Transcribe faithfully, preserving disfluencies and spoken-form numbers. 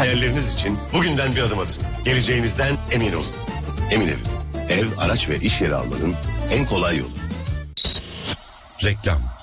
Hayalleriniz için bugünden bir adım atın. Geleceğinizden emin olun. Emin Ev. Ev, araç ve iş yeri almanın en kolay yolu. Reklam.